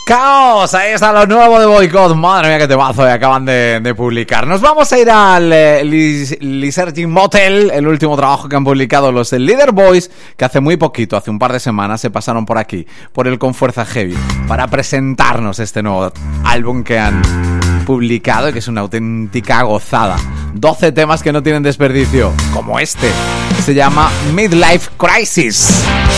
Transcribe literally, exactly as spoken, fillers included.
Caos, ahí está lo nuevo de Boycott. Madre mía, qué temazo eh, acaban de, de publicar. Nos vamos a ir al eh, Lysergic Motel, el último trabajo que han publicado los Leader Boys, que hace muy poquito, hace un par de semanas, se pasaron por aquí, por el Con Fuerza Heavy, para presentarnos este nuevo álbum que han publicado y que es una auténtica gozada. doce temas que no tienen desperdicio, como este. Se llama Midlife Crisis.